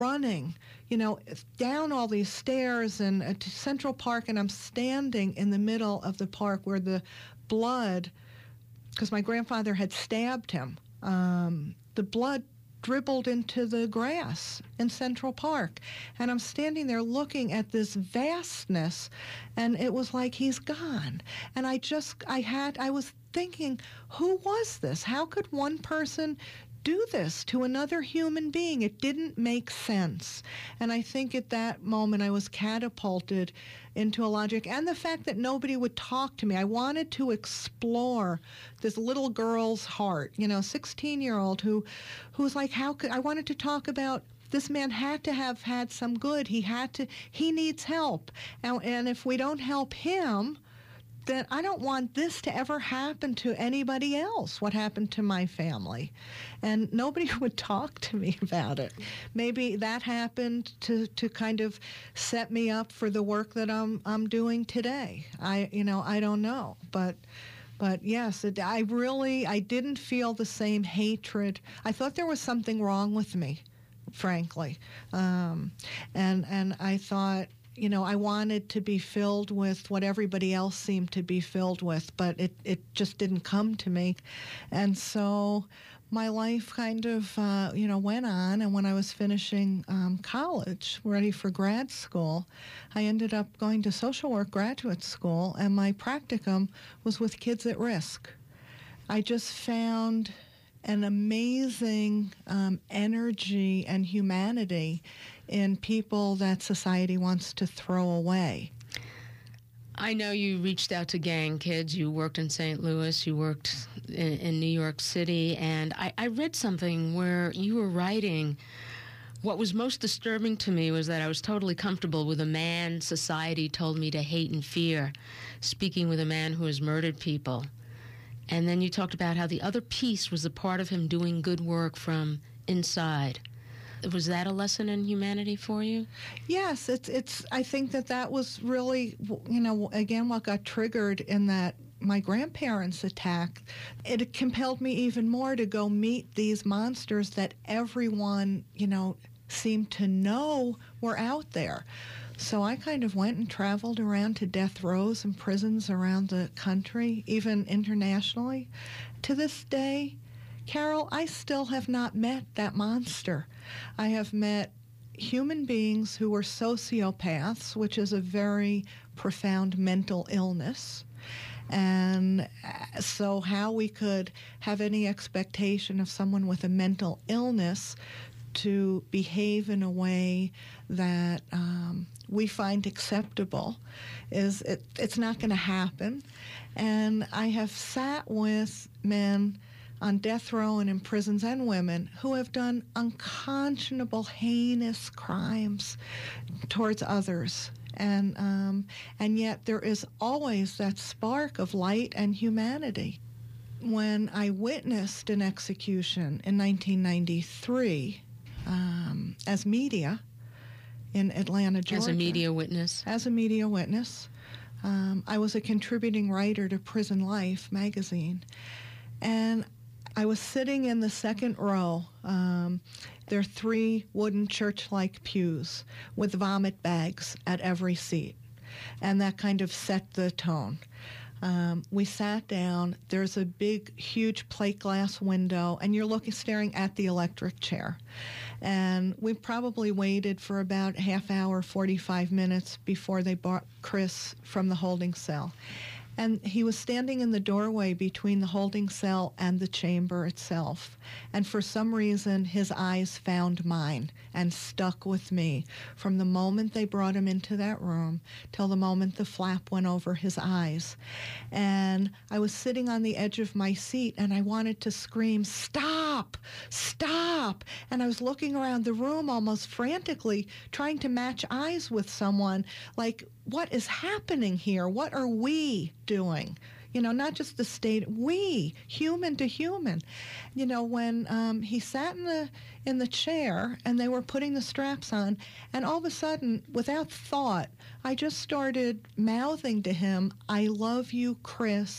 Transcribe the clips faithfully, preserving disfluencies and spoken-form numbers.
running, you know, down all these stairs and uh, to Central Park, and I'm standing in the middle of the park where the blood, because my grandfather had stabbed him, um, the blood dribbled into the grass in Central Park. And I'm standing there looking at this vastness, and it was like he's gone. And I just, I had, I was thinking, who was this? How could one person do this to another human being? It didn't make sense. And I think at that moment I was catapulted into a logic, and the fact that nobody would talk to me. I wanted to explore this little girl's heart, you know, sixteen-year-old who, who was like, how could, I wanted to talk about this man had to have had some good. He had to, he needs help. And, and if we don't help him, then I don't want this to ever happen to anybody else, what happened to my family. And nobody would talk to me about it. Maybe that happened to, to kind of set me up for the work that I'm I'm doing today. I you know, I don't know. But but yes, it, I really I didn't feel the same hatred. I thought there was something wrong with me, frankly. Um, and and I thought, you know, I wanted to be filled with what everybody else seemed to be filled with, but it, it just didn't come to me. And so my life kind of, uh, you know, went on. And when I was finishing um, college, ready for grad school, I ended up going to social work graduate school, and my practicum was with kids at risk. I just found an amazing um, energy and humanity in people that society wants to throw away. I know you reached out to gang kids. You worked in Saint Louis. You worked in, in New York City. And I, I read something where you were writing, what was most disturbing to me was that I was totally comfortable with a man society told me to hate and fear, speaking with a man who has murdered people. And then you talked about how the other piece was the part of him doing good work from inside. Was that a lesson in humanity for you? Yes, it's. It's. I think that that was really, you know, again, what got triggered in that my grandparents' attack. It compelled me even more to go meet these monsters that everyone, you know, seemed to know were out there. So I kind of went and traveled around to death rows and prisons around the country, even internationally. To this day, Carol, I still have not met that monster. I have met human beings who were sociopaths, which is a very profound mental illness. And so how we could have any expectation of someone with a mental illness to behave in a way that um, we find acceptable is it, it's not going to happen. And I have sat with men on death row and in prisons, and women who have done unconscionable, heinous crimes towards others. And um, and yet there is always that spark of light and humanity. When I witnessed an execution in nineteen ninety-three, Um, as media in Atlanta, Georgia. As a media witness? As a media witness. Um, I was a contributing writer to Prison Life magazine. And I was sitting in the second row. Um, there are three wooden church-like pews with vomit bags at every seat. And that kind of set the tone. Um, we sat down. There's a big, huge plate glass window, and you're looking, staring at the electric chair. And we probably waited for about a half hour, forty-five minutes before they brought Chris from the holding cell. And he was standing in the doorway between the holding cell and the chamber itself. And for some reason, his eyes found mine and stuck with me from the moment they brought him into that room till the moment the flap went over his eyes. And I was sitting on the edge of my seat, and I wanted to scream, "Stop! Stop!" And I was looking around the room almost frantically, trying to match eyes with someone, like, what is happening here? What are we doing? You know, not just the state, we, human to human. You know, when um, he sat in the in the chair and they were putting the straps on, and all of a sudden, without thought, I just started mouthing to him, "I love you, Chris,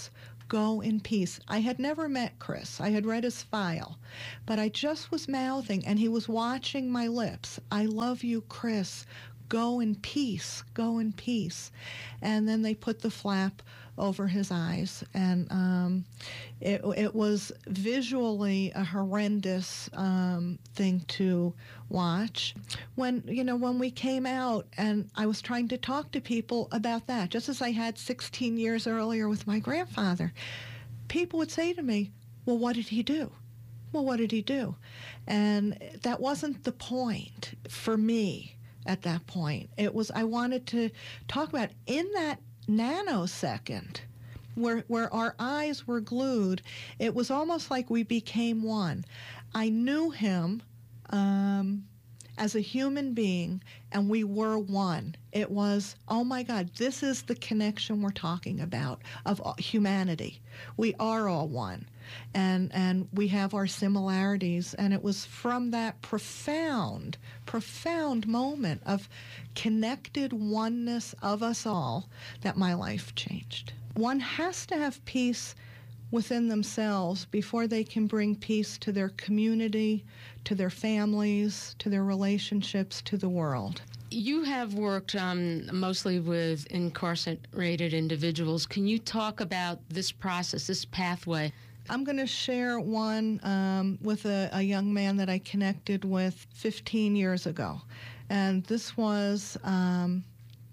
go in peace. I had never met Chris. I had read his file, but I just was mouthing, and he was watching my lips. I love you, Chris. Go in peace. Go in peace. And then they put the flap over his eyes, and um, it, it was visually a horrendous um, thing to watch. When, you know, when we came out, and I was trying to talk to people about that, just as I had sixteen years earlier with my grandfather, people would say to me, well, what did he do? Well, what did he do? And that wasn't the point for me at that point. It was, I wanted to talk about in that nanosecond where where our eyes were glued, it was almost like we became one. I knew him um, as a human being, and we were one. It was, oh my God, this is the connection we're talking about of humanity. We are all one, and and we have our similarities, and it was from that profound, profound moment of connected oneness of us all that my life changed. One has to have peace within themselves before they can bring peace to their community, to their families, to their relationships, to the world. You have worked um, mostly with incarcerated individuals. Can you talk about this process, this pathway? I'm going to share one um, with a, a young man that I connected with fifteen years ago. And this was um,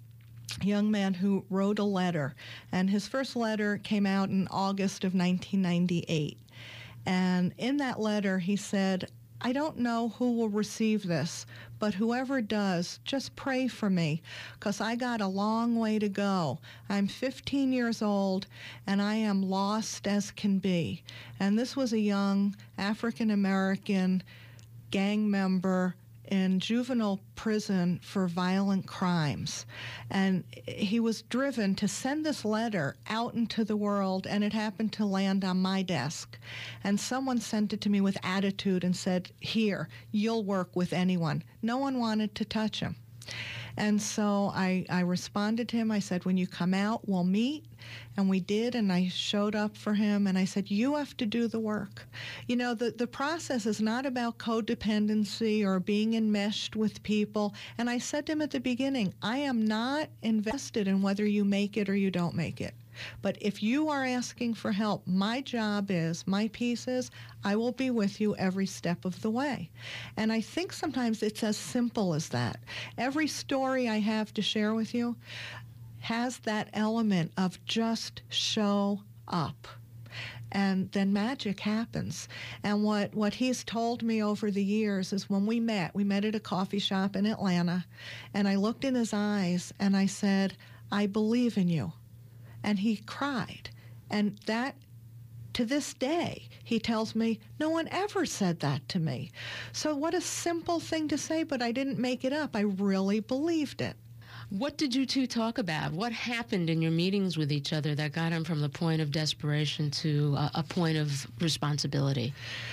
a young man who wrote a letter. And his first letter came out in August of nineteen ninety-eight. And in that letter, he said, I don't know who will receive this, but whoever does, just pray for me, because I got a long way to go. I'm fifteen years old, and I am lost as can be. And this was a young African-American gang member in juvenile prison for violent crimes. And he was driven to send this letter out into the world, and it happened to land on my desk. And someone sent it to me with attitude and said, here, you'll work with anyone. No one wanted to touch him. And so I, I responded to him. I said, when you come out, we'll meet. And we did, and I showed up for him, and I said, you have to do the work. You know, the, the process is not about codependency or being enmeshed with people. And I said to him at the beginning, I am not invested in whether you make it or you don't make it. But if you are asking for help, my job is, my piece is, I will be with you every step of the way. And I think sometimes it's as simple as that. Every story I have to share with you has that element of just show up. And then magic happens. And what, what he's told me over the years is when we met, we met at a coffee shop in Atlanta, and I looked in his eyes and I said, I believe in you. And he cried. And that, to this day, he tells me, no one ever said that to me. So what a simple thing to say, but I didn't make it up. I really believed it. What did you two talk about? What happened in your meetings with each other that got him from the point of desperation to a, a point of responsibility?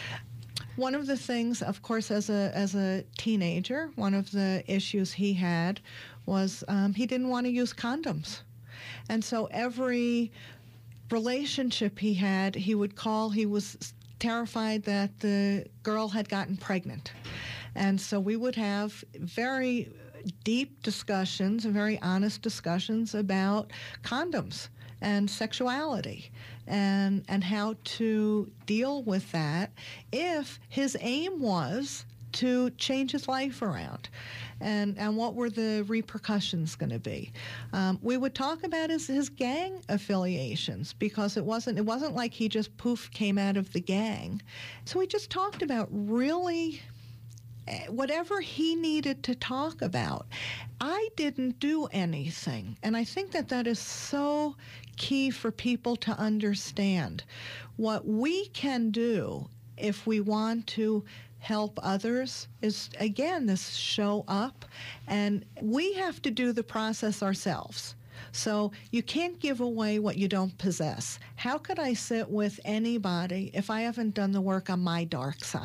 One of the things, of course, as a as a teenager, one of the issues he had was um, he didn't want to use condoms. And so every relationship he had, he would call, he was terrified that the girl had gotten pregnant. And so we would have very deep discussions and very honest discussions about condoms and sexuality and and how to deal with that if his aim was to change his life around. And and what were the repercussions going to be? Um, we would talk about his, his gang affiliations, because it wasn't it wasn't like he just poof came out of the gang. So we just talked about really whatever he needed to talk about. I didn't do anything, and I think that that is so key for people to understand. What we can do if we want to help others is, again, this show up, and we have to do the process ourselves. So you can't give away what you don't possess. How could I sit with anybody if I haven't done the work on my dark side?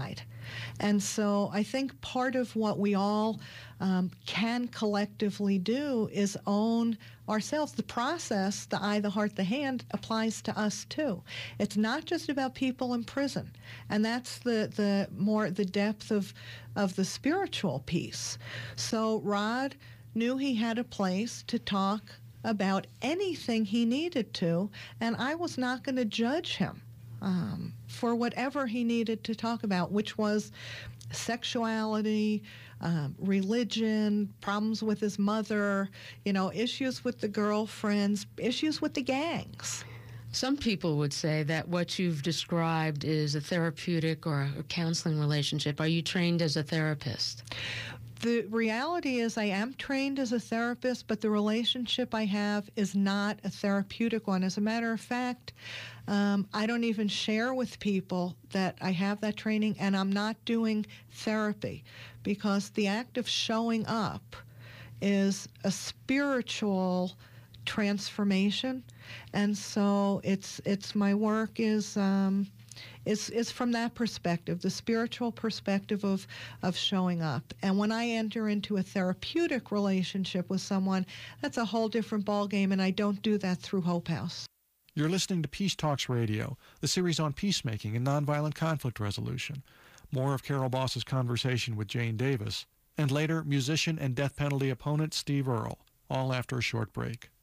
And so I think part of what we all um, can collectively do is own ourselves. The process, the eye, the heart, the hand, applies to us too. It's not just about people in prison. And that's the, the more the depth of, of the spiritual piece. So Rod knew he had a place to talk about anything he needed to, and I was not going to judge him um, for whatever he needed to talk about, which was sexuality, um, religion, problems with his mother, you know, issues with the girlfriends, issues with the gangs. Some people would say that what you've described is a therapeutic or a counseling relationship. Are you trained as a therapist? The reality is I am trained as a therapist, but the relationship I have is not a therapeutic one. As a matter of fact, um, I don't even share with people that I have that training, and I'm not doing therapy because the act of showing up is a spiritual transformation. And so it's it's my work is um, is is from that perspective, the spiritual perspective of of showing up. And when I enter into a therapeutic relationship with someone, that's a whole different ballgame, and I don't do that through Hope House. You're listening to Peace Talks Radio, the series on peacemaking and nonviolent conflict resolution. More of Carol Boss's conversation with Jane Davis, and later musician and death penalty opponent Steve Earle, all after a short break.